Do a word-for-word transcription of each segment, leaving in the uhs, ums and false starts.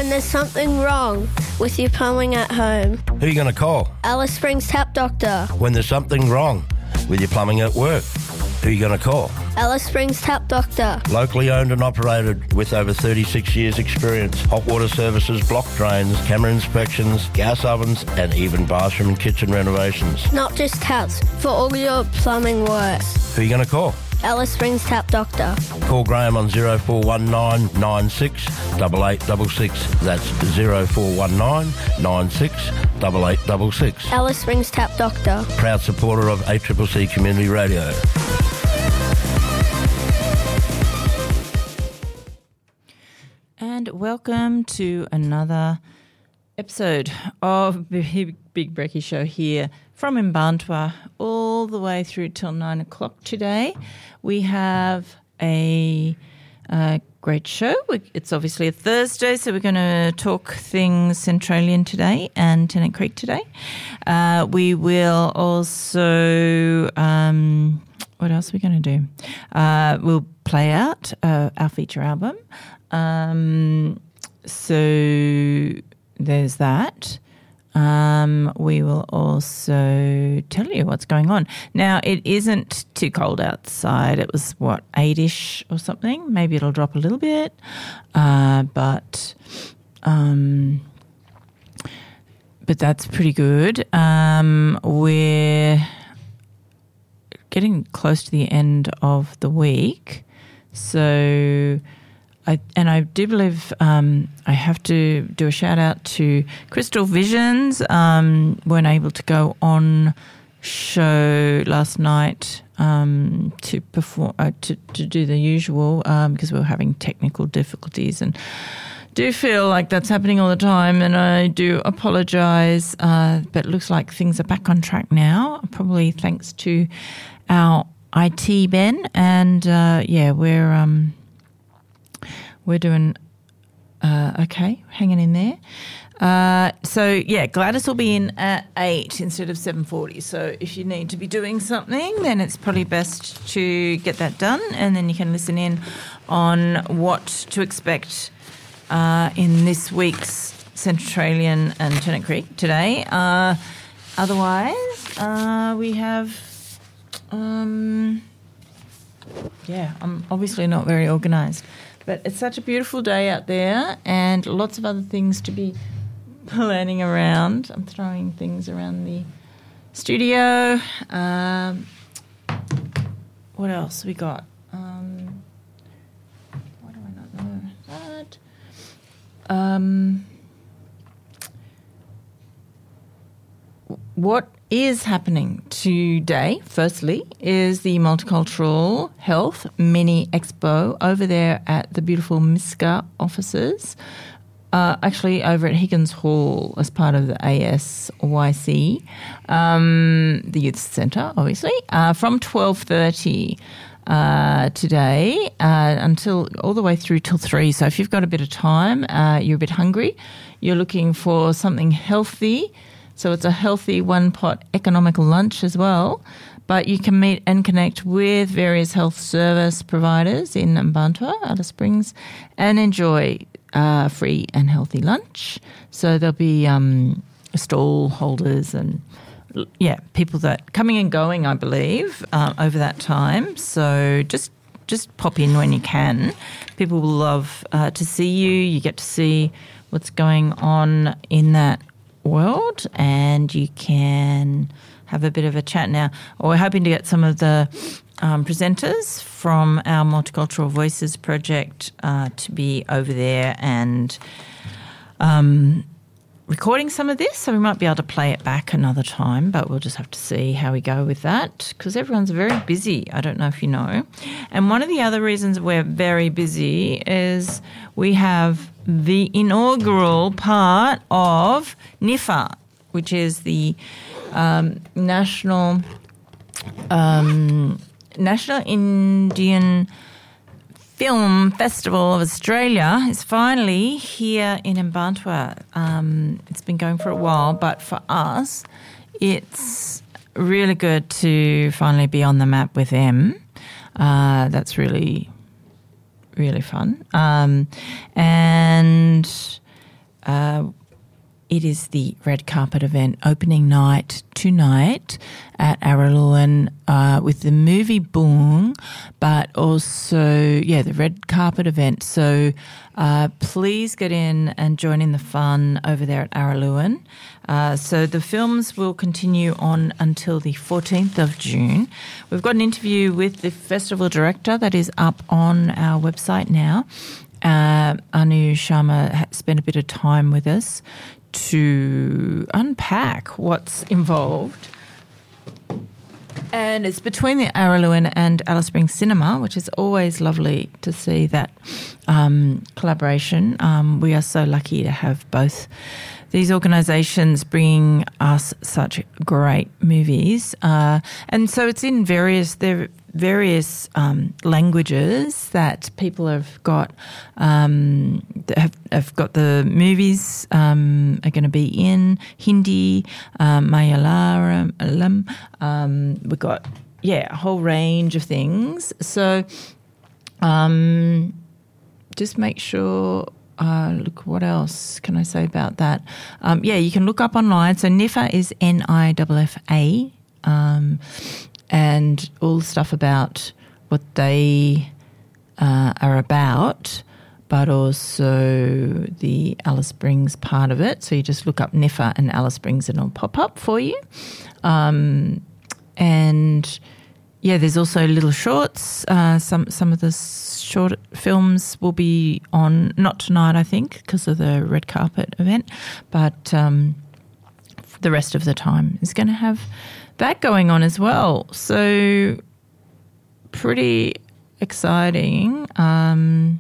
When there's something wrong with your plumbing at home. Who are you going to call? Alice Springs Tap Doctor. When there's something wrong with your plumbing at work. Who are you going to call? Alice Springs Tap Doctor. Locally owned and operated with over thirty-six years experience. Hot water services, block drains, camera inspections, gas ovens and even bathroom and kitchen renovations. Not just taps, for all your plumbing works. Who are you going to call? Alice Springs Tap Doctor. Call Graham on zero four one nine nine six eight eight six six. That's zero four one nine nine six eight eight six six. Alice Springs Tap Doctor. Proud supporter of A C C C Community Radio. And welcome to another episode of Big, Big Brekkie Show here from Mbantua all the way through till nine o'clock today. We have a, a great show. It's obviously a Thursday, so we're going to talk things Centralian today and Tennant Creek today. Uh, we will also, um, what else are we going to do? Uh, we'll play out uh, our feature album. Um, so there's that. Um, we will also tell you what's going on. Now, it isn't too cold outside. It was, what, eight-ish or something? Maybe it'll drop a little bit. Uh, but um, but that's pretty good. Um, we're getting close to the end of the week. So... I, and I do believe um, I have to do a shout out to Crystal Visions. Um, weren't able to go on show last night um, to perform uh, to, to do the usual um, because we were having technical difficulties, and do feel like that's happening all the time. And I do apologise, uh, but it looks like things are back on track now. Probably thanks to our I T Ben, and uh, yeah, we're. Um, We're doing uh, okay, hanging in there. Uh, so, yeah, Gladys will be in at eight instead of seven forty. So if you need to be doing something, then it's probably best to get that done, and then you can listen in on what to expect uh, in this week's Centralian and Tennant Creek today. Uh, otherwise, uh, we have... Um, yeah, I'm obviously not very organised. But it's such a beautiful day out there and lots of other things to be planning around. I'm throwing things around the studio. Um, what else we got? Um, why do I not know that? Um, what is happening today, firstly, is the Multicultural Health Mini Expo over there at the beautiful M I S C A offices, uh, actually over at Higgins Hall as part of the A S Y C, um, the Youth Centre, obviously, uh, from twelve thirty uh, today uh, until all the way through till three. So if you've got a bit of time, uh, you're a bit hungry, you're looking for something healthy. So it's a healthy one-pot economical lunch as well. But you can meet and connect with various health service providers in Mbantua, Alice Springs, and enjoy uh, free and healthy lunch. So there'll be um, stall holders and, yeah, people that coming and going, I believe, uh, over that time. So just just pop in when you can. People will love uh, to see you. You get to see what's going on in that world, and you can have a bit of a chat now. We're hoping to get some of the um, presenters from our Multicultural Voices project uh, to be over there and um, recording some of this, so we might be able to play it back another time, but we'll just have to see how we go with that because everyone's very busy. I don't know if you know. And one of the other reasons we're very busy is we have the inaugural part of NIFA, which is the um, National um, National Indian Film Festival of Australia, is finally here in Mbantua. Um, it's been going for a while, but for us, it's really good to finally be on the map with them. Uh, that's really... really fun. Um, and it is the red carpet event opening night tonight at Araluen uh, with the movie Boong, but also, yeah, the red carpet event. So uh, please get in and join in the fun over there at Araluen. Uh, so the films will continue on until the fourteenth of June. We've got an interview with the festival director that is up on our website now. Uh, Anu Sharma spent a bit of time with us to unpack what's involved. And it's between the Araluen and Alice Springs Cinema, which is always lovely to see that um, collaboration. Um, we are so lucky to have both these organisations bringing us such great movies. Uh, and so it's in various, there various um, languages that people have got um, have, have got the movies um, are going to be in Hindi, um, Malayalam. Um, we've got yeah a whole range of things. So um, just make sure. Uh, look, what else can I say about that? Um, yeah, you can look up online. So N I F A is N I F F A. Um, and all the stuff about what they uh, are about, but also the Alice Springs part of it. So you just look up N I F A and Alice Springs and it'll pop up for you. Um, and, yeah, there's also little shorts. Uh, some some of the short films will be on, not tonight, I think, because of the red carpet event, but um, the rest of the time is going to have that going on as well. So pretty exciting. Um,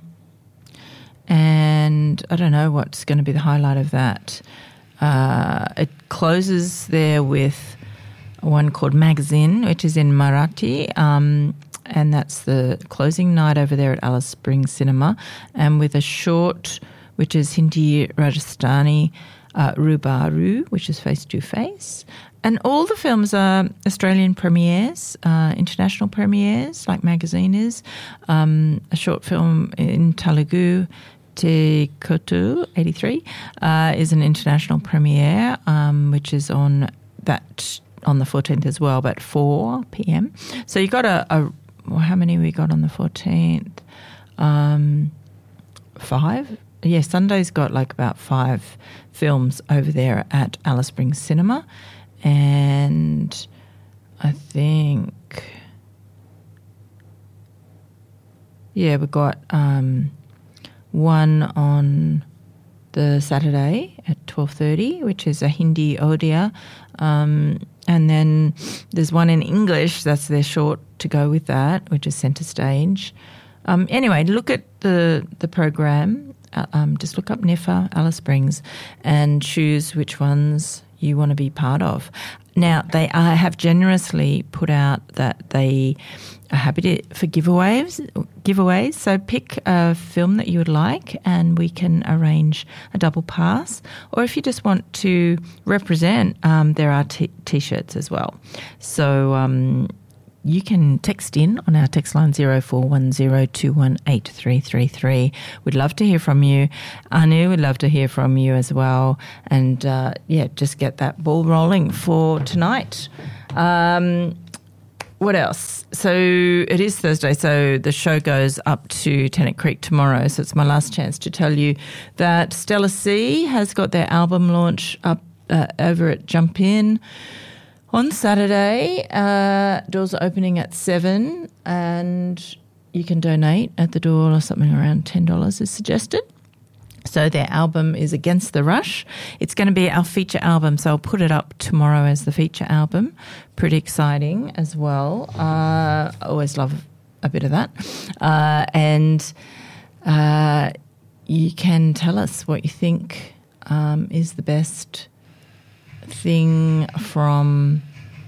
and I don't know what's going to be the highlight of that. Uh, it closes there with one called Magazine, which is in Marathi, um, and that's the closing night over there at Alice Springs Cinema, and with a short, which is Hindi Rajasthani, uh, Rubaru, which is face to face. And all the films are Australian premieres, uh, international premieres, like Magazine is. Um, a short film in Telugu, Te Kotu, eighty-three, uh, is an international premiere, um, which is on that on the fourteenth as well, but four p.m. So you got a, a well, how many we got on the fourteenth? Um, five? Yeah, Sunday's got like about five films over there at Alice Springs Cinema. And I think, yeah, we've got um, one on the Saturday at twelve thirty, which is a Hindi Odia. Um, and then there's one in English, that's their short to go with that, which is Centre Stage. Um, anyway, look at the, the program. Uh, um, just look up N I F A, Alice Springs, and choose which ones you want to be part of. Now, they are, have generously put out that they are happy to, for giveaways, giveaways. So pick a film that you would like and we can arrange a double pass. Or if you just want to represent, um, there are t- T-shirts as well. So um, you can text in on our text line zero four one zero two one eight three three three. We'd love to hear from you. Anu, we'd love to hear from you as well. And, uh, yeah, just get that ball rolling for tonight. Um, what else? So it is Thursday, so the show goes up to Tennant Creek tomorrow. So it's my last chance to tell you that Stella C has got their album launch up uh, over at Jump In on Saturday. Uh, doors are opening at seven and you can donate at the door or something around ten dollars is suggested. So their album is Against the Rush. It's going to be our feature album, so I'll put it up tomorrow as the feature album. Pretty exciting as well. Uh, I always love a bit of that. Uh, and uh, you can tell us what you think um, is the best thing from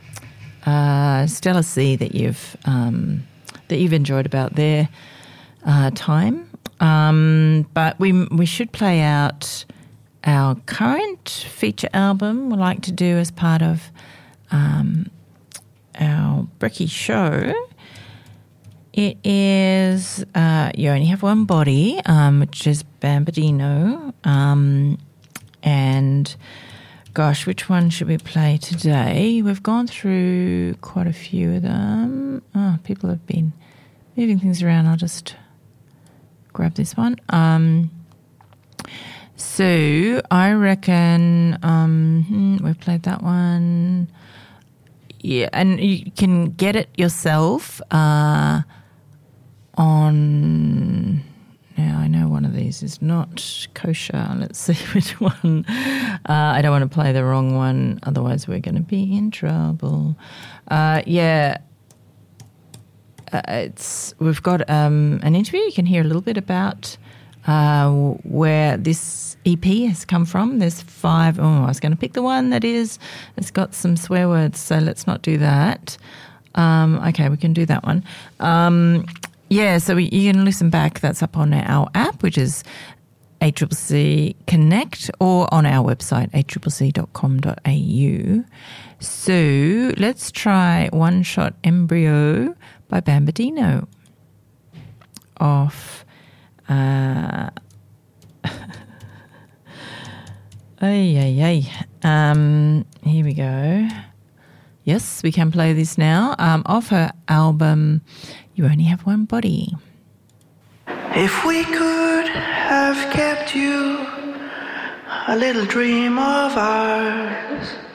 uh, Stella C that you've um, that you've enjoyed about their uh, time. Um, but we we should play out our current feature album. We like to do as part of um, our Brekkie show. It is uh, You Only Have One Body, um, which is Bambadino. Um, and gosh, which one should we play today? We've gone through quite a few of them. Oh, people have been moving things around. I'll just grab this one. Um, so I reckon um, we've played that one. Yeah, and you can get it yourself uh, on... Now, I know one of these is not kosher. Let's see which one. Uh, I don't want to play the wrong one, otherwise we're going to be in trouble. Uh, yeah, uh, it's we've got um, an interview. You can hear a little bit about uh, where this E P has come from. There's five. Oh, I was going to pick the one that is. It's got some swear words, so let's not do that. Um, okay, we can do that one. Um, Yeah, so we, you can listen back. That's up on our app, which is A C C C Connect, or on our website, a c c c dot com dot a u. So let's try One Shot Embryo by Bambadino off... Uh, ay, ay, ay. Um, here we go. Yes, we can play this now. Um, off her album... You Only Have One Body. If we could have kept you, a little dream of ours,